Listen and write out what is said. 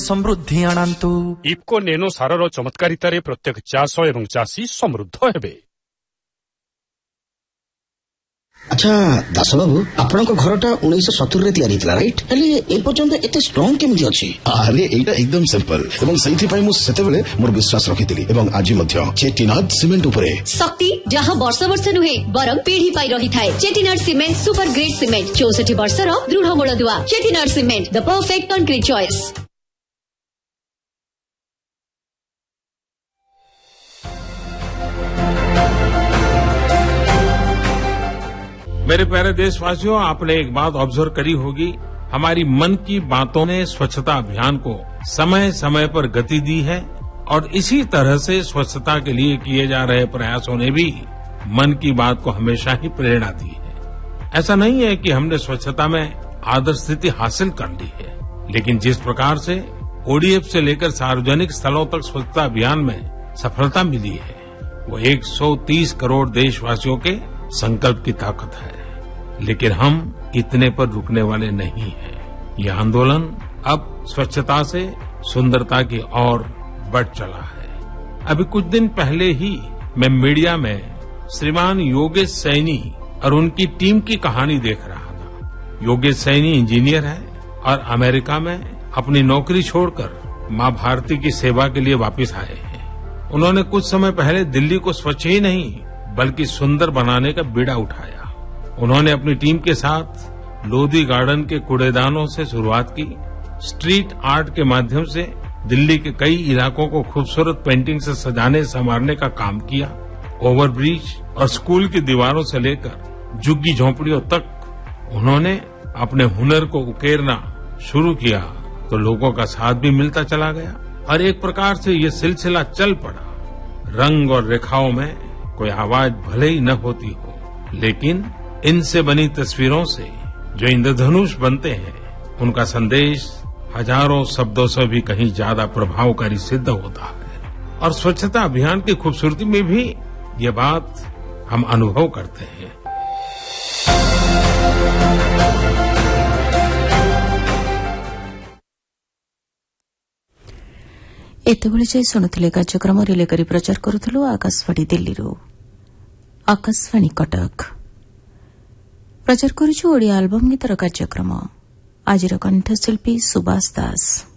समृद्धि आनंतु। इफ्को नेनो सारर चमत्कारितारे प्रत्येक चाष एवं चाषी समृद्ध हेबे। अच्छा दास बाबू आपण घरटा 1970 तैयारी थिला राइट हेले ए पर्यंत एते स्ट्रांग केमि अछि? अरे एटा एकदम सिंपल एवं सही पाई मु सेते बेले मोर विश्वास रखिथिली एवं आज मध्य चेटीनाथ सीमेंट उपरे शक्ति जहां वर्ष वर्ष नुहे बरम पीढ़ी पाई रही थाए। चेटीनाथ सीमेंट सुपर ग्रेड सीमेंट 64 वर्षर दृढ़ मूलदुआ। चेटीनाथ cement the perfect concrete choice. मेरे प्यारे देशवासियों, आपने एक बात ऑब्जर्व करी होगी, हमारी मन की बातों ने स्वच्छता अभियान को समय समय पर गति दी है और इसी तरह से स्वच्छता के लिए किए जा रहे प्रयासों ने भी मन की बात को हमेशा ही प्रेरणा दी है। ऐसा नहीं है कि हमने स्वच्छता में आदर्श स्थिति हासिल कर ली है, लेकिन जिस प्रकार से ओडीएफ से लेकर सार्वजनिक स्थलों तक स्वच्छता अभियान में सफलता मिली है, वो 130 करोड़ देशवासियों के संकल्प की ताकत है। लेकिन हम इतने पर रुकने वाले नहीं हैं। यह आंदोलन अब स्वच्छता से सुंदरता की ओर बढ़ चला है। अभी कुछ दिन पहले ही मैं मीडिया में श्रीमान योगेश सैनी और उनकी टीम की कहानी देख रहा था। योगेश सैनी इंजीनियर है और अमेरिका में अपनी नौकरी छोड़कर मां भारती की सेवा के लिए वापस आए हैं। उन्होंने कुछ समय पहले दिल्ली को स्वच्छ ही नहीं बल्कि सुंदर बनाने का बीड़ा उठाया। उन्होंने अपनी टीम के साथ लोधी गार्डन के कूड़ेदानों से शुरुआत की, स्ट्रीट आर्ट के माध्यम से दिल्ली के कई इलाकों को खूबसूरत पेंटिंग से सजाने संवारने का काम किया। ओवरब्रिज और स्कूल की दीवारों से लेकर झुग्गी झोंपड़ियों तक उन्होंने अपने हुनर को उकेरना शुरू किया तो लोगों का साथ भी मिलता चला गया और एक प्रकार से ये सिलसिला चल पड़ा। रंग और रेखाओं में कोई आवाज भले ही न होती हो, लेकिन इनसे बनी तस्वीरों से जो इंद्रधनुष बनते हैं, उनका संदेश हजारों शब्दों से भी कहीं ज्यादा प्रभावकारी सिद्ध होता है। और स्वच्छता अभियान की खूबसूरती में भी ये बात हम अनुभव करते हैं। एतबेले जे शुणुथिले कार्यक्रम रिले करी प्रचार करुथलु आकाशवाणी दिल्ली रो। आकाशवाणी कटक प्रचार करुछु ओडिया एल्बम गीतर कार्यक्रम। आजिर कंठशिल्पी सुभाष दास।